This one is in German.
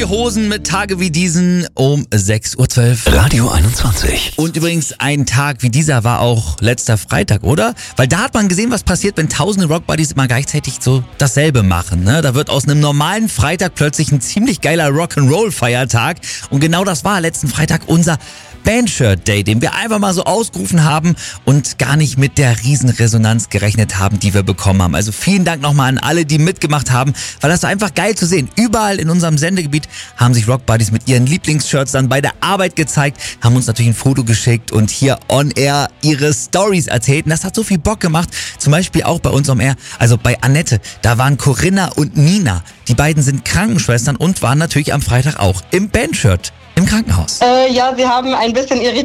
die Hosen mit Tage wie diesen um 6.12 Uhr. Radio 21. Und übrigens, ein Tag wie dieser war auch letzter Freitag, oder? Weil da hat man gesehen, was passiert, wenn tausende Rockbuddies immer gleichzeitig so dasselbe machen. Ne? Da wird aus einem normalen Freitag plötzlich ein ziemlich geiler Rock'n'Roll-Feiertag. Und genau das war letzten Freitag unser Bandshirt Day, den wir einfach mal so ausgerufen haben und gar nicht mit der Riesenresonanz gerechnet haben, die wir bekommen haben. Also vielen Dank nochmal an alle, die mitgemacht haben, weil das war einfach geil zu sehen. Überall in unserem Sendegebiet haben sich Rockbuddies mit ihren Lieblingsshirts dann bei der Arbeit gezeigt, haben uns natürlich ein Foto geschickt und hier on air ihre Stories erzählt. Und das hat so viel Bock gemacht. Zum Beispiel auch bei uns on air, also bei Annette, da waren Corinna und Nina. Die beiden sind Krankenschwestern und waren natürlich am Freitag auch im Bandshirt im Krankenhaus. Ja, sie haben ein bisschen irritiert